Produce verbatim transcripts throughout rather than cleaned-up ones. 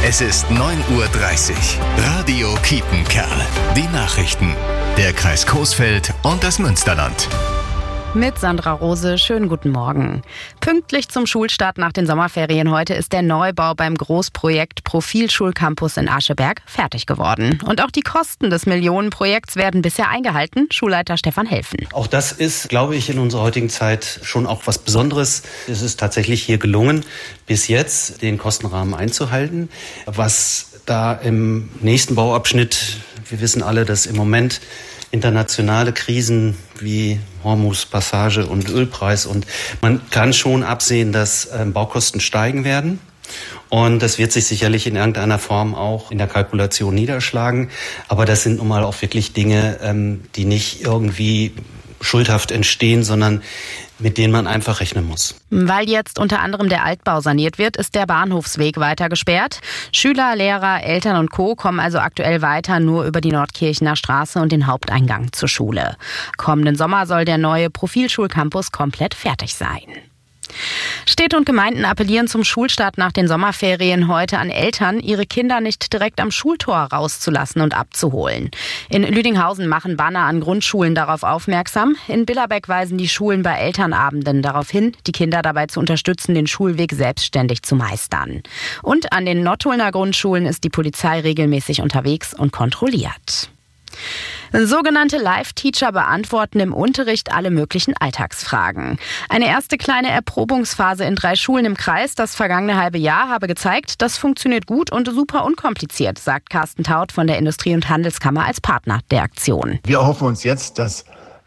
Es ist neun Uhr dreißig. Radio Kiepenkerl. Die Nachrichten. Der Kreis Coesfeld und das Münsterland. Mit Sandra Rose, schönen guten Morgen. Pünktlich zum Schulstart nach den Sommerferien heute ist der Neubau beim Großprojekt Profilschulcampus in Ascheberg fertig geworden. Und auch die Kosten des Millionenprojekts werden bisher eingehalten, Schulleiter Stefan Helfen. Auch das ist, glaube ich, in unserer heutigen Zeit schon auch was Besonderes. Es ist tatsächlich hier gelungen, bis jetzt den Kostenrahmen einzuhalten. Was da im nächsten Bauabschnitt, wir wissen alle, dass im Moment internationale Krisen wie Hormuz-Passage und Ölpreis, und man kann schon absehen, dass äh, Baukosten steigen werden. Und das wird sich sicherlich in irgendeiner Form auch in der Kalkulation niederschlagen. Aber das sind nun mal auch wirklich Dinge, ähm, die nicht irgendwie schuldhaft entstehen, sondern mit denen man einfach rechnen muss. Weil jetzt unter anderem der Altbau saniert wird, ist der Bahnhofsweg weiter gesperrt. Schüler, Lehrer, Eltern und Co. kommen also aktuell weiter nur über die Nordkirchener Straße und den Haupteingang zur Schule. Kommenden Sommer soll der neue Profilschulcampus komplett fertig sein. Städte und Gemeinden appellieren zum Schulstart nach den Sommerferien heute an Eltern, ihre Kinder nicht direkt am Schultor rauszulassen und abzuholen. In Lüdinghausen machen Banner an Grundschulen darauf aufmerksam. In Billerbeck weisen die Schulen bei Elternabenden darauf hin, die Kinder dabei zu unterstützen, den Schulweg selbstständig zu meistern. Und an den Nottulner Grundschulen ist die Polizei regelmäßig unterwegs und kontrolliert. Sogenannte Live-Teacher beantworten im Unterricht alle möglichen Alltagsfragen. Eine erste kleine Erprobungsphase in drei Schulen im Kreis das vergangene halbe Jahr habe gezeigt, das funktioniert gut und super unkompliziert, sagt Carsten Taut von der Industrie- und Handelskammer als Partner der Aktion. Wir erhoffen uns jetzt, dass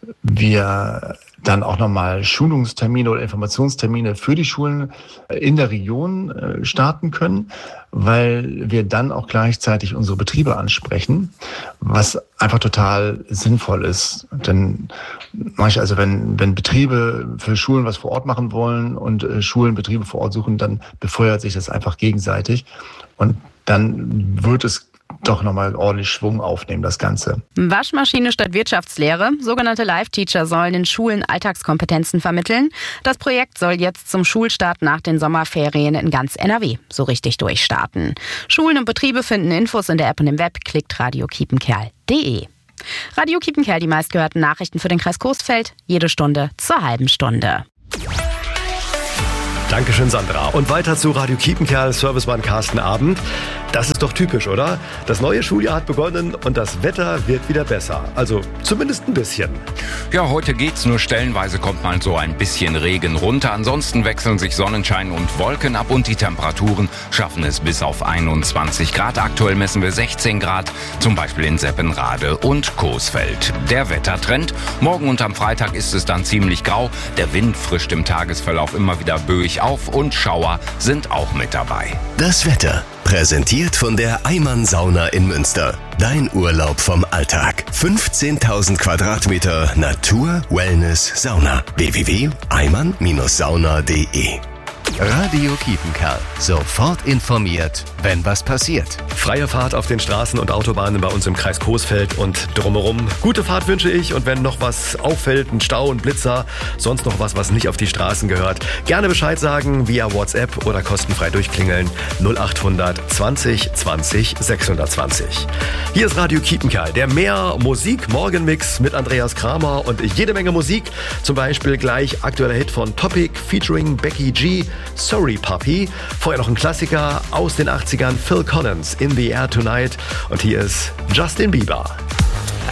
wir dann auch nochmal Schulungstermine oder Informationstermine für die Schulen in der Region starten können, weil wir dann auch gleichzeitig unsere Betriebe ansprechen, was einfach total sinnvoll ist. Denn manchmal, also wenn, wenn Betriebe für Schulen was vor Ort machen wollen und Schulen Betriebe vor Ort suchen, dann befeuert sich das einfach gegenseitig und dann wird es doch nochmal ordentlich Schwung aufnehmen, das Ganze. Waschmaschine statt Wirtschaftslehre. Sogenannte Live-Teacher sollen in Schulen Alltagskompetenzen vermitteln. Das Projekt soll jetzt zum Schulstart nach den Sommerferien in ganz N R W so richtig durchstarten. Schulen und Betriebe finden Infos in der App und im Web. Klickt radio kiepenkerl punkt de. Radio Kiepenkerl, die meistgehörten Nachrichten für den Kreis Coesfeld. Jede Stunde zur halben Stunde. Dankeschön, Sandra. Und weiter zu Radio Kiepenkerl, Servicemann Carsten Abend. Das ist doch typisch, oder? Das neue Schuljahr hat begonnen und das Wetter wird wieder besser. Also zumindest ein bisschen. Ja, heute geht's, nur stellenweise kommt mal so ein bisschen Regen runter. Ansonsten wechseln sich Sonnenschein und Wolken ab und die Temperaturen schaffen es bis auf einundzwanzig Grad. Aktuell messen wir sechzehn Grad, zum Beispiel in Seppenrade und Coesfeld. Der Wettertrend: Morgen und am Freitag ist es dann ziemlich grau. Der Wind frischt im Tagesverlauf immer wieder böig auf und Schauer sind auch mit dabei. Das Wetter. Präsentiert von der Eimann Sauna in Münster. Dein Urlaub vom Alltag. fünfzehntausend Quadratmeter Natur, Wellness, Sauna. w w w punkt eimann sauna punkt de. Radio Kiepenkerl. Sofort informiert, wenn was passiert. Freie Fahrt auf den Straßen und Autobahnen bei uns im Kreis Coesfeld und drumherum. Gute Fahrt wünsche ich, und wenn noch was auffällt, ein Stau, ein Blitzer, sonst noch was, was nicht auf die Straßen gehört, gerne Bescheid sagen via WhatsApp oder kostenfrei durchklingeln null achthundert zwanzig zwanzig sechshundertzwanzig. Hier ist Radio Kiepenkerl, der Mehr Musik Morgenmix mit Andreas Kramer und jede Menge Musik. Zum Beispiel gleich aktueller Hit von Topic featuring Becky G, Sorry Puppy. Vorher noch ein Klassiker aus den achtzigern, Phil Collins, In the Air Tonight. Und hier ist Justin Bieber.